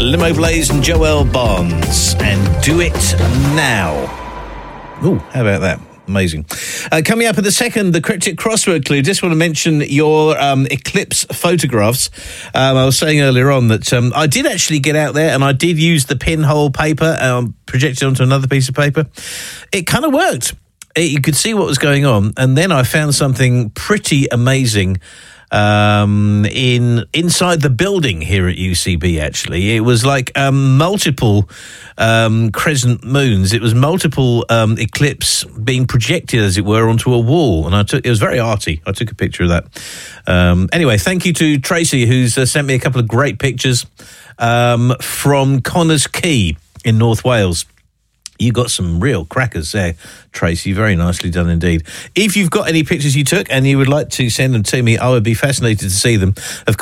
Limo Blaze and Joel Barnes, and Do It Now. Ooh, how about that? Amazing. Coming up in the second, the cryptic crossword clue. Just want to mention your eclipse photographs. I was saying earlier on that I did actually get out there and I did use the pinhole paper, projected onto another piece of paper. It kind of worked. You could see what was going on. And then I found something pretty amazing inside the building here at UCB. Actually, it was like multiple crescent moons. It was multiple eclipse being projected, as it were, onto a wall, and it was very arty. I took a picture of that. Anyway, thank you to Tracy, who's sent me a couple of great pictures from Connors Quay in North Wales. You got some real crackers there, Tracy. Very nicely done indeed. If you've got any pictures you took and you would like to send them to me, I would be fascinated to see them. Of